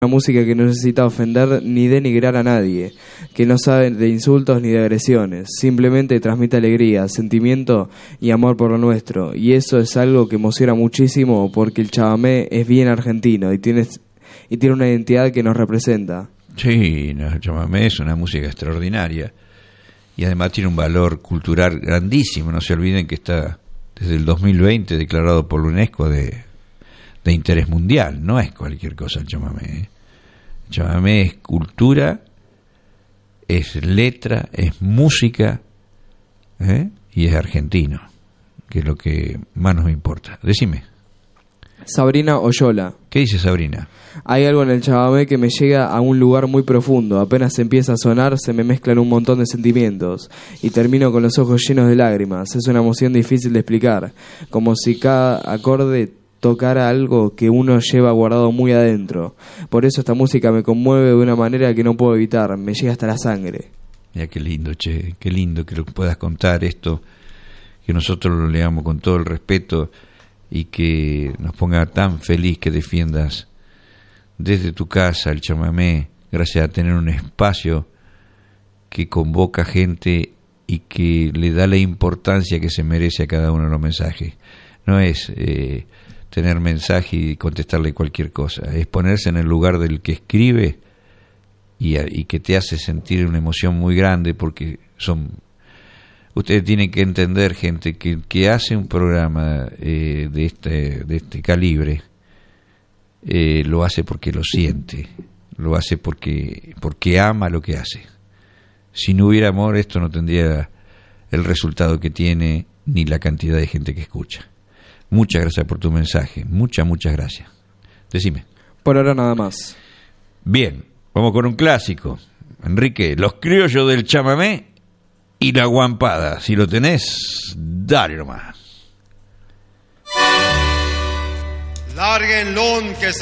Una música que no necesita ofender ni denigrar a nadie, que no sabe de insultos ni de agresiones, simplemente transmite alegría, sentimiento y amor por lo nuestro, y eso es algo que emociona muchísimo porque el chamamé es bien argentino y tiene una identidad que nos representa. Sí, no, el chamamé es una música extraordinaria y además tiene un valor cultural grandísimo. No se olviden que está desde el 2020 declarado por la UNESCO de interés mundial. No es cualquier cosa el chamamé, ¿eh? El chamamé es cultura, es letra, es música, y es argentino, que es lo que más nos importa. Decime. Sabrina Oyola. ¿Qué dice Sabrina? Hay algo en el chamamé que me llega a un lugar muy profundo. Apenas empieza a sonar, se me mezclan un montón de sentimientos y termino con los ojos llenos de lágrimas. Es una emoción difícil de explicar, como si cada acorde tocara algo que uno lleva guardado muy adentro. Por eso esta música me conmueve de una manera que no puedo evitar, me llega hasta la sangre. Mira qué lindo, che, qué lindo que lo puedas contar esto, que nosotros lo leamos con todo el respeto y que nos ponga tan feliz que defiendas desde tu casa el chamamé, gracias a tener un espacio que convoca gente y que le da la importancia que se merece a cada uno de los mensajes. No es tener mensaje y contestarle cualquier cosa, es ponerse en el lugar del que escribe y que te hace sentir una emoción muy grande, porque ustedes tienen que entender, gente, que hace un programa de este calibre, lo hace porque lo siente, lo hace porque ama lo que hace. Si no hubiera amor, esto no tendría el resultado que tiene ni la cantidad de gente que escucha. Muchas gracias por tu mensaje, muchas gracias. Decime. Por ahora nada más. Bien, vamos con un clásico. Enrique, Los Criollos del Chamamé y La Guampada. Si lo tenés, dale nomás. Lárguenlo, que se